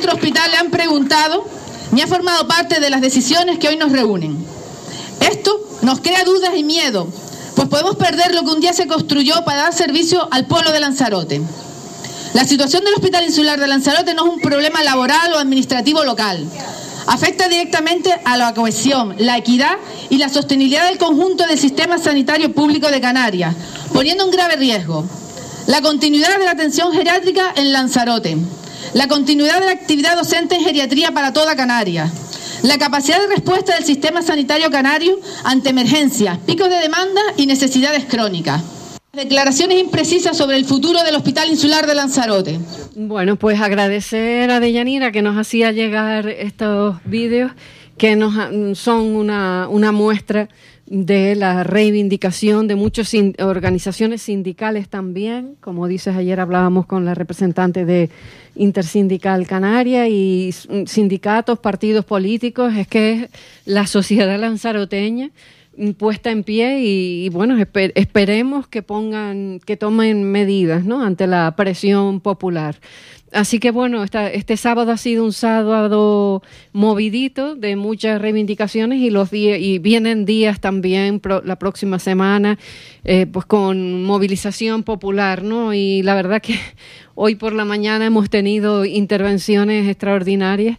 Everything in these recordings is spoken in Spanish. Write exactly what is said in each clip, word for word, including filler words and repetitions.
nuestro hospital le han preguntado ni ha formado parte de las decisiones que hoy nos reúnen. Esto nos crea dudas y miedo, pues podemos perder lo que un día se construyó para dar servicio al pueblo de Lanzarote. La situación del Hospital Insular de Lanzarote no es un problema laboral o administrativo local. Afecta directamente a la cohesión, la equidad y la sostenibilidad del conjunto del sistema sanitario público de Canarias, poniendo en grave riesgo la continuidad de la atención geriátrica en Lanzarote, la continuidad de la actividad docente en geriatría para toda Canarias, la capacidad de respuesta del sistema sanitario canario ante emergencias, picos de demanda y necesidades crónicas. Declaraciones imprecisas sobre el futuro del Hospital Insular de Lanzarote. Bueno, pues agradecer a Deyanira que nos hacía llegar estos vídeos que nos son una, una muestra de la reivindicación de muchas sin, organizaciones sindicales también. Como dices, ayer hablábamos con la representante de Intersindical Canaria y sindicatos, partidos políticos. Es que es la sociedad lanzaroteña puesta en pie y, y bueno, esper, esperemos que pongan, que tomen medidas, ¿no?, ante la presión popular. Así que bueno, esta, este sábado ha sido un sábado movidito de muchas reivindicaciones y los días, y vienen días también pro, la próxima semana, eh, pues con movilización popular, ¿no? Y la verdad que hoy por la mañana hemos tenido intervenciones extraordinarias,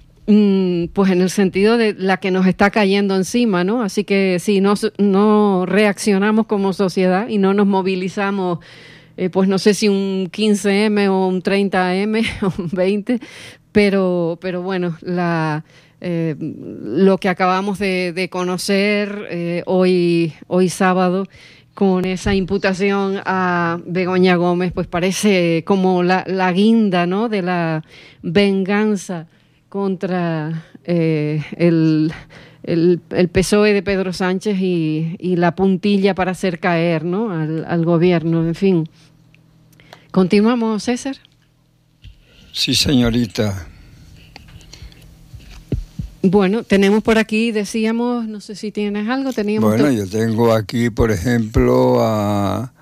pues en el sentido de la que nos está cayendo encima, ¿no? Así que si no, no reaccionamos como sociedad y no nos movilizamos, eh, pues no sé si un quince eme o un treinta eme o un veinte, pero, pero bueno, la, eh, lo que acabamos de, de conocer eh, hoy, hoy sábado, con esa imputación a Begoña Gómez, pues parece como la, la guinda, ¿no?, de la venganza contra eh, el, el, el P S O E de Pedro Sánchez y, y la puntilla para hacer caer, ¿no?, al, al gobierno. En fin. ¿Continuamos, César? Sí, señorita. Bueno, tenemos por aquí, decíamos, no sé si tienes algo, teníamos... Bueno, yo tengo aquí, por ejemplo, a...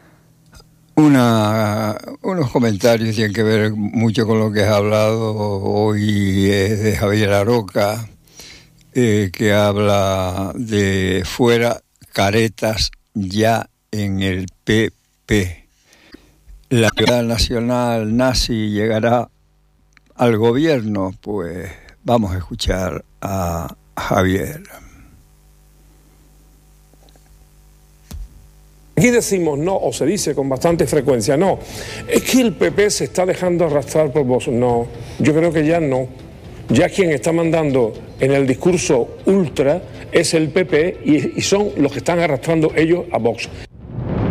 Una, unos comentarios que tienen que ver mucho con lo que has hablado hoy eh, de Javier Aroca, eh, que habla de fuera caretas ya en el P P. La ciudad nacional nazi llegará al gobierno, pues vamos a escuchar a Javier. Aquí decimos no, o se dice con bastante frecuencia, no, es que el P P se está dejando arrastrar por Vox. No, yo creo que ya no. Ya quien está mandando en el discurso ultra es el P P y, y son los que están arrastrando ellos a Vox.